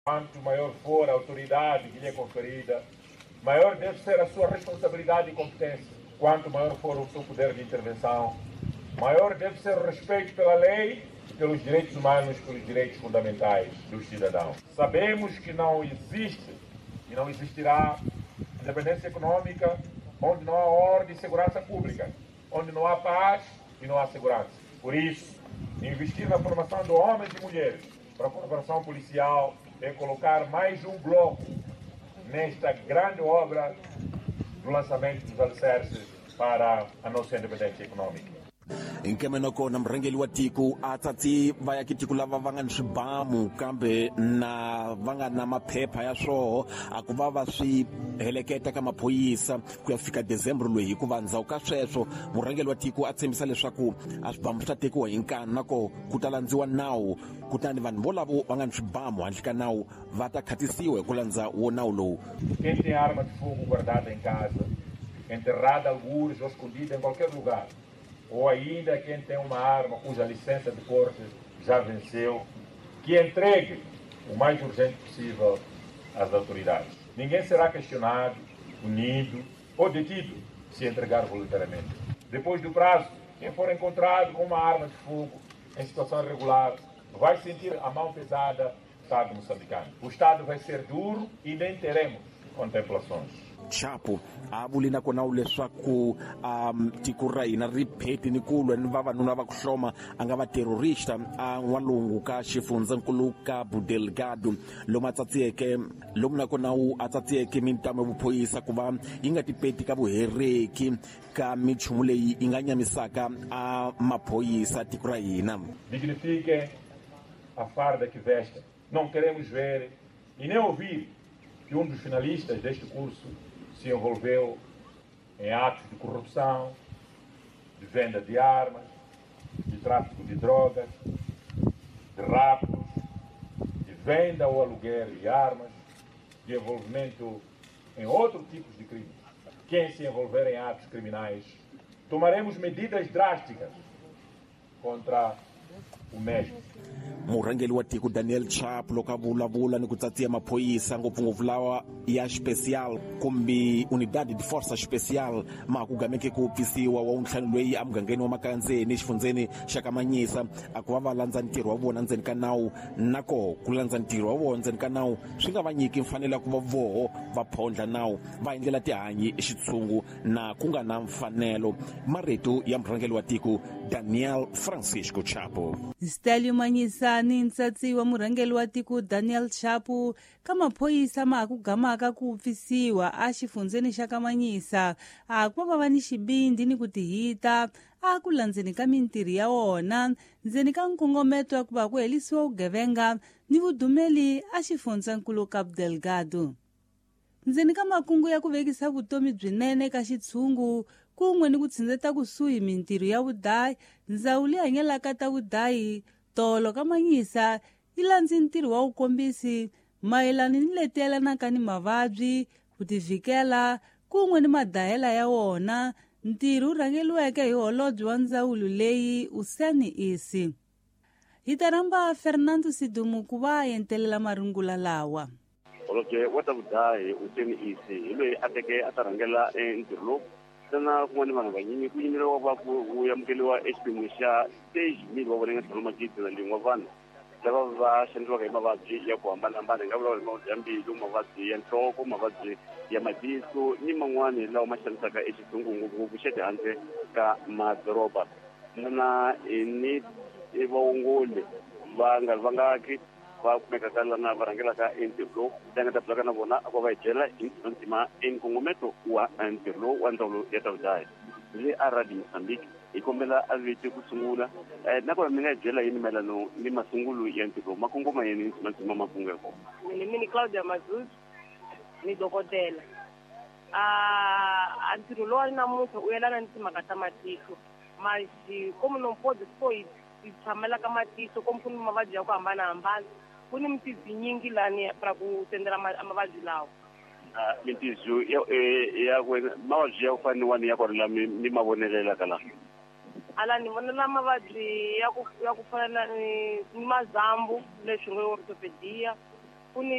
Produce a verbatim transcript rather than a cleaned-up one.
Quanto maior for a autoridade que lhe é conferida, maior deve ser a sua responsabilidade e competência. Quanto maior for o seu poder de intervenção, maior deve ser o respeito pela lei, pelos direitos humanos, pelos direitos fundamentais dos cidadãos. Sabemos que não existe e não existirá independência econômica onde não há ordem e segurança pública, onde não há paz e não há segurança. Por isso, investir na formação de homens e mulheres para a corporação policial é colocar mais um bloco nesta grande obra do lançamento dos alicerces para a nossa independência econômica. Inkemenoko na mrengeli wa tiko atsatsi va ya kitiko lava va nga ni swibamu kambe na va nga na maphepha ya swoho a ku va va swi heleketa ka maphoyisa ku ya fika December loyi hikuva ndzhaku ka sweswo murhangeli wa tiko a tshembisa leswaku a swibamu swi ta tekiwa hi nkani nako ku ta landziwa nawu kutani vanhu volavo va nga ni swibamu handle ka nawu va ta khatisiwa hi ku landza wo nawu lowu. Quem tem arma de fogo guardada em casa, enterrada algures ou escondida em qualquer lugar, ou ainda quem tem uma arma cuja licença de porte já venceu, que entregue o mais urgente possível às autoridades. Ninguém será questionado, punido ou detido se entregar voluntariamente. Depois do prazo, quem for encontrado com uma arma de fogo em situação irregular vai sentir a mão pesada do Estado moçambicano. O Estado vai ser duro e nem teremos contemplações. Chapo a vuli na kona leswaku um, tiko ra hina ri pheti ni kulwa ni vavanuna va ku hloma a nga vaterorista a n'walungu ka xifundzankulu ka Budelgado lomu a tsatsiyeke lomu na kona wu a tsatsiyeke mintamo ya vuphoyisa ku va yi nga tipeti ka vuhereki ka minchumu leyi yi nga nyamisaka a maphoyisa tiko ra hina. Dignifiquem a farda que vestem. Não queremos ver e nem ouvir que um dos finalistas deste curso se envolveu em atos de corrupção, de venda de armas, de tráfico de drogas, de raptos, de venda ou aluguer de armas, de envolvimento em outros tipos de crimes. Quem se envolver em atos criminais, tomaremos medidas drásticas contra o mesmo. Murhangeli wa tiko Daniel Chapo loko a vulavula ni ku tsatsiya maphoyisa ngopfungopfu lawa ya special kumbe unidade de força special ma ku gameke ku pfisiwa wa untlhanu loyi a mugangeni wa Makandzeni xifundzeni xa ka Manyisa a ku va va landza ntirho wa vona ndzeni ka nawu nako ku landza ntirho wa vona ndzeni ka nawu swi nga va nyiki mfanelo ya ku va voho va phondla nawu va endlela tihanyi exitshungu na ku nga na mfanelo. Marito ya murhangeli wa tiko Daniel Francisco Chapo. Stelio Manyisa ni ntsatsi wa murhangeli wa tiko Daniel Chapo ka maphoyisa ma ku gamaka ku pfisiwa a xifundzeni xa ka Manyisa a ku va va ni xibindi ni ku tihita a ku landzeni ka mintirho ya wona ndzeni ka nkongometo ya ku va ku helisiwa vugevenga ni vudumeli a xifundzankulu ka Budelgado. Ndzeni ka makungu ya ku vekisa vutomi byinene ka xitshungu kun'we ni ku tshindeta kusuhi mintirho ya vudayi ndzawulo ya hanyelaka ta vudayi tolo ka Manyisa yi landzi ntirho wa vukombisi mayelana ni leti yelanaka ni mavabyi ku tivhikela kun'we ni madahela ya wona ntirho wu rhangeliweke hi holobye wa ndzawulo leyi Useni Isi. Hi ta rhamba Fernando Sidumu ku va yentelela marungula lawa. Holobye wa ta vudayi Useni Isi hi loyi a teke a ta rhangela ntirho lowu sana kun'wana vanhu vanyinyi ku yimeriwa va ku yamukeliwa exipimweni xa stage mili va vona nga tshama magidi na lengwa vanhu lava va xanisiwaka hi mavabyi ya ku hambanahambana hi nga vulavula hi mavabyi ya mbilu mavabyi ya nhloko mavabyi ya matihlo ni man'wani lawa ma xanisaka exitshungu ngopfungopfu xa le handle ka madoroba na ni vaongoli va nga va nga va kumekaka lana va rhangelaka entirho lowu va nga ta bulaka na vona va va hi byela hi ntima enkongometo wa ntirho lowu wa ndzawulo ya ta vudayi le a Radio Mozambique hi kombela a vete ku sungula nakona mi nga hi byela yini mayelana ni masungulo ya ntirho makongoma yini ntima makungu ya kona. Mimi ni Claudia Mazuzu ni dokotela a ntirho lowu ni namuntlha u yelana ni timhaka ta matihlo masi como não pode foi tshamela ka matihlo como ku ni mavabyi ya ku hambanahambana ku ni mitizi nyingi lani para ku tendela mavabyi lawa. Mitizi ya mavabyi ya ku faniwa ni ya ku rila ni mavonelela ka laha ala ni vonela mavabyi ya ku ya ku fana ni mazambu leswi ngo orthopediya ku ni